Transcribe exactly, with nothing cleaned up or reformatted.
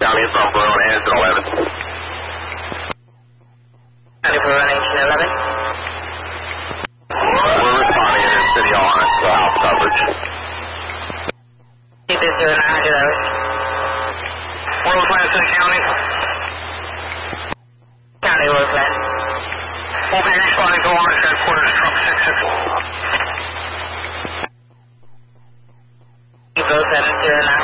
County from Verona, engine eleven. County Verona, engine eleven. We're responding in the city on it, so house coverage. Keep it zero nine zero. Roseland, City County. County Roseland. We'll be responding to launch headquarters, truck six six. Keep Roseland zero nine.